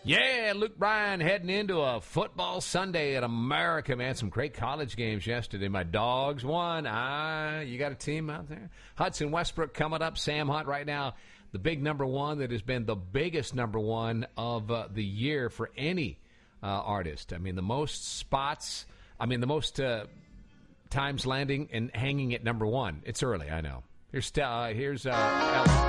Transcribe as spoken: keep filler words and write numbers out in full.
Yeah, Luke Bryan heading into a football Sunday in America, man. Some great college games yesterday. My Dogs won. Ah, you got a team out there? Hudson Westbrook coming up. Sam Hunt right now, the big number one that has been the biggest number one of uh, the year for any uh, artist. I mean, the most spots, I mean, the most uh, times landing and hanging at number one. It's early, I know. Here's, uh, here's uh, Ella.